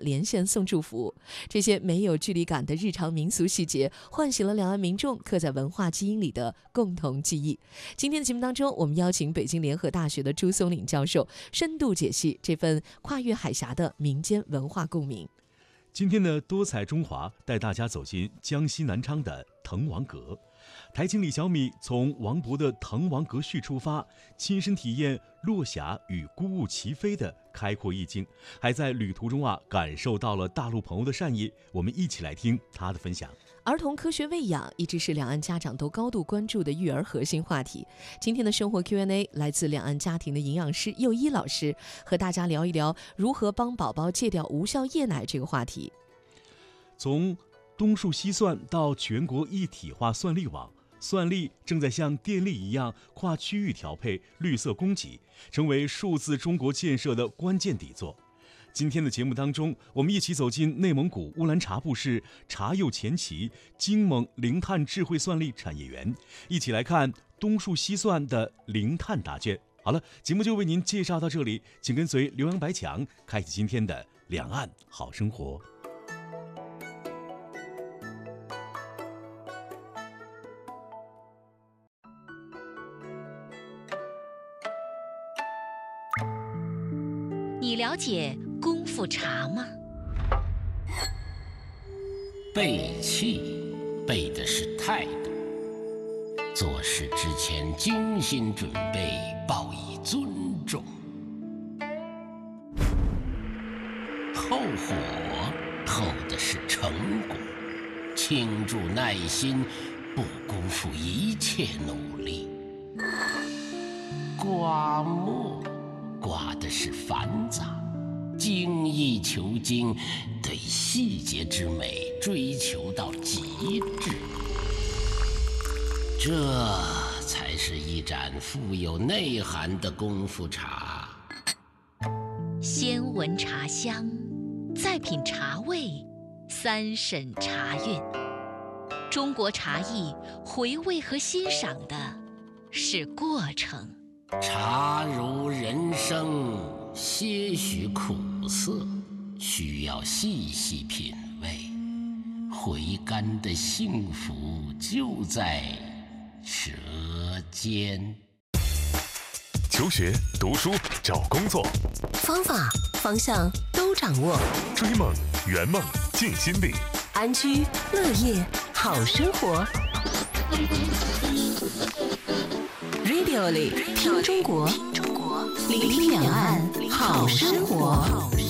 连线送祝福。这些没有距离感的日常民俗细节，唤醒了两岸民众刻在文化基因里的共同记忆。今天的节目当中，我们邀请北京联合大学的朱松岭教授深度解析这份跨越海峡的民间文化共鸣。 今天的多彩中华带大家走进江西南昌的滕王阁。台青李小米从王勃的《滕王阁序》出发，亲身体验落霞与孤鹜齐飞的开阔意境，还在旅途中感受到了大陆朋友的善意。我们一起来听他的分享。 儿童科学喂养一直是两岸家长都高度关注的育儿核心话题。今天的生活 Q&A 来自两岸家庭的营养师佑一老师，和大家聊一聊如何帮宝宝戒掉无效夜奶这个话题。 从东数西算到全国一体化算力网，算力正在像电力一样跨区域调配绿色供给，成为数字中国建设的关键底座。今天的节目当中，我们一起走进内蒙古乌兰察布市察右前旗精猛零碳智慧算力产业园，一起来看东数西算的零碳答卷。好了，节目就为您介绍到这里，请跟随刘洋白强开启今天的两岸好生活。 你了解功夫茶吗？ 背气背的是态度，做事之前精心准备，报以尊重。后火后的是成果，倾注耐心，不辜负一切努力。刮墨刮的是繁杂，精益求精，对细节之美追求到极致，这才是一盏富有内涵的功夫茶。 先闻茶香，再品茶味，三审茶韵。中国茶艺回味和欣赏的是过程。 茶如人生，些许苦涩，需要细细品味。回甘的幸福就在舌尖。 求学、读书、找工作， 方法、方向都掌握。 追梦、圆梦、尽心力， 安居乐业好生活。Radio 里听中国，聆听两岸好生活。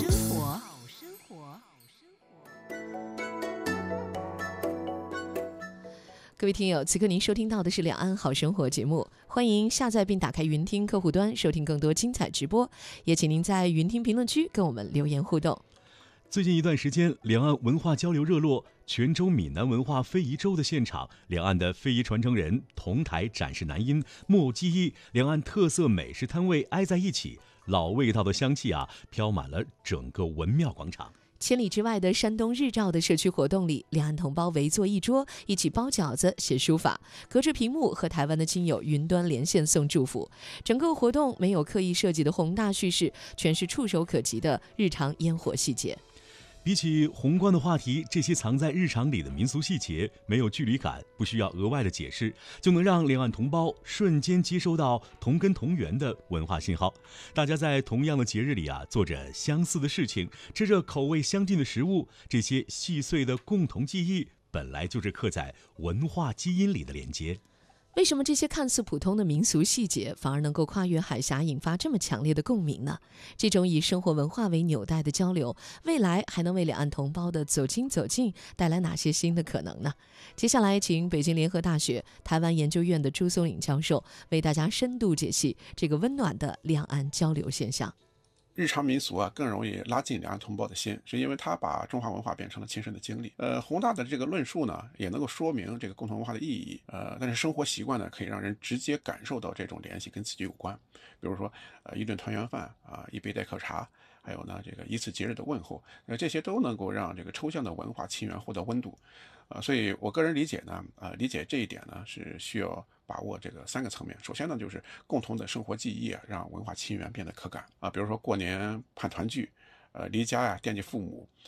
各位听友，此刻您收听到的是两岸好生活节目，欢迎下载并打开云听客户端收听更多精彩直播，也请您在云听评论区跟我们留言互动。 最近一段时间，两岸文化交流热络，泉州闽南文化非遗周的现场，两岸的非遗传承人同台展示南音、木偶技艺，两岸特色美食摊位挨在一起，老味道的香气飘满了整个文庙广场。 千里之外的山东日照的社区活动里，两岸同胞围坐一桌，一起包饺子、写书法，隔着屏幕和台湾的亲友云端连线送祝福。整个活动没有刻意设计的宏大叙事，全是触手可及的日常烟火细节。 比起宏观的话题，这些藏在日常里的民俗细节没有距离感，不需要额外的解释，就能让两岸同胞瞬间接收到同根同源的文化信号。大家在同样的节日里做着相似的事情，吃着口味相近的食物，这些细碎的共同记忆本来就是刻在文化基因里的连接。 为什么这些看似普通的民俗细节反而能够跨越海峡，引发这么强烈的共鸣呢？这种以生活文化为纽带的交流，未来还能为两岸同胞的走亲走近带来哪些新的可能呢？接下来请北京联合大学台湾研究院的朱松岭教授为大家深度解析这个温暖的两岸交流现象。 日常民俗更容易拉近两岸同胞的心，是因为它把中华文化变成了亲身的经历。宏大的这个论述呢，也能够说明这个共同文化的意义。但是生活习惯呢，可以让人直接感受到这种联系跟自己有关。比如说，一顿团圆饭一杯待客茶，还有呢这个一次节日的问候，这些都能够让这个抽象的文化亲缘获得温度。所以我个人理解呢，理解这一点呢，是需要把握这个3个层面。首先呢，就是共同的生活记忆让文化亲缘变得可感比如说过年盼团聚，离家惦记父母，